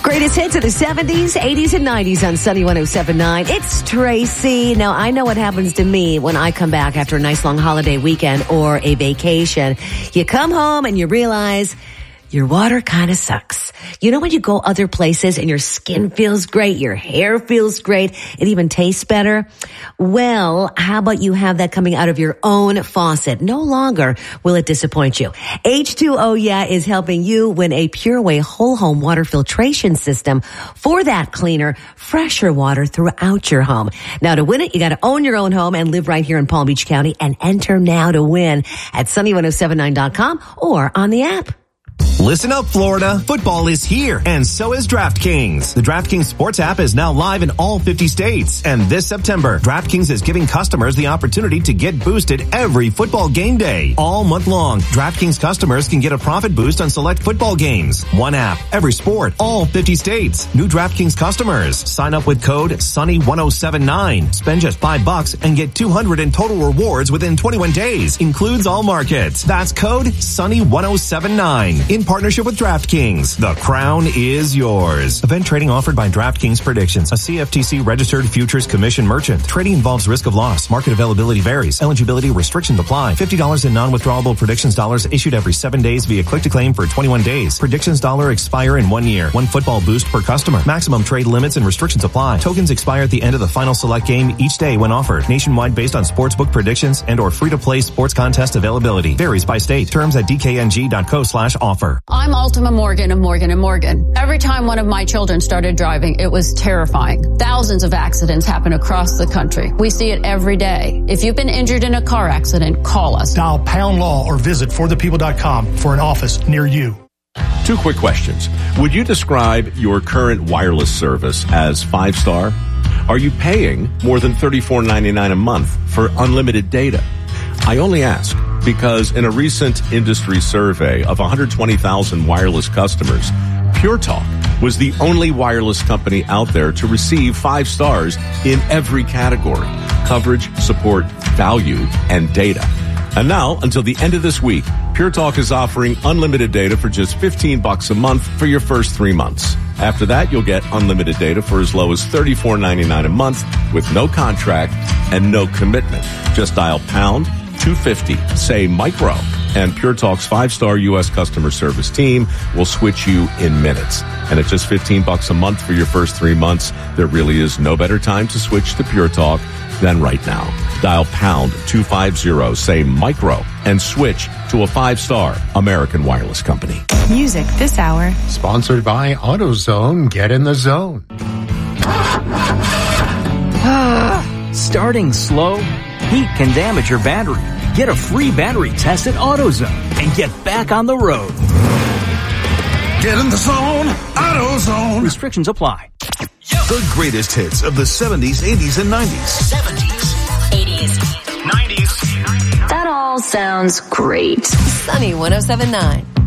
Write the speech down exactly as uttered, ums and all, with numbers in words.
Greatest hits of the seventies, eighties, and nineties on Sunny one oh seven point nine. It's Tracy. Now, I know what happens to me when I come back after a nice long holiday weekend or a vacation. You come home and you realize your water kind of sucks. You know when you go other places and your skin feels great, your hair feels great, it even tastes better? Well, how about you have that coming out of your own faucet? No longer will it disappoint you. H two O Yeah is helping you win a PureWay whole home water filtration system for that cleaner, fresher water throughout your home. Now to win it, you got to own your own home and live right here in Palm Beach County, and enter now to win at sunny one oh seven nine dot com or on the app. Listen up, Florida. Football is here, and so is DraftKings. The DraftKings Sports app is now live in all fifty states. And this September, DraftKings is giving customers the opportunity to get boosted every football game day. All month long, DraftKings customers can get a profit boost on select football games. One app, every sport, all fifty states. New DraftKings customers. Sign up with code Sunny one oh seven nine. Spend just five bucks and get two hundred in total rewards within twenty-one days. Includes all markets. That's code Sunny one oh seven nine. In partnership with DraftKings, the crown is yours. Event trading offered by DraftKings Predictions, a C F T C registered futures commission merchant. Trading involves risk of loss. Market availability varies. Eligibility restrictions apply. fifty dollars in non-withdrawable Predictions dollars issued every seven days via click-to-claim for twenty-one days. Predictions dollar expire in one year. One football boost per customer. Maximum trade limits and restrictions apply. Tokens expire at the end of the final select game each day when offered. Nationwide based on sportsbook predictions and or free-to-play sports contest availability. Varies by state. Terms at d k n g dot co slash offer. I'm Ultima Morgan of Morgan and Morgan. Every time one of my children started driving, it was terrifying. Thousands of accidents happen across the country. We see it every day. If you've been injured in a car accident, call us. Dial pound law or visit for the people dot com for an office near you. Two quick questions. Would you describe your current wireless service as five-star? Are you paying more than thirty-four ninety-nine a month for unlimited data? I only ask because in a recent industry survey of one hundred twenty thousand wireless customers, Pure Talk was the only wireless company out there to receive five stars in every category: coverage, support, value, and data. And now, until the end of this week, Pure Talk is offering unlimited data for just fifteen bucks a month for your first three months. After that, you'll get unlimited data for as low as thirty-four ninety-nine a month with no contract and no commitment. Just dial pound two fifty, say micro, and Pure Talk's five-star U S customer service team will switch you in minutes. And at just fifteen bucks a month for your first three months, there really is no better time to switch to Pure Talk than right now. Dial pound two fifty, say micro, and switch to a five-star American wireless company. Music this hour. Sponsored by AutoZone. Get in the zone. Starting slow? Heat can damage your battery. Get a free battery test at AutoZone and get back on the road. Get in the zone, AutoZone. Restrictions apply. The greatest hits of the seventies, eighties, and nineties. seventies, eighties, nineties. That all sounds great. Sunny one oh seven point nine.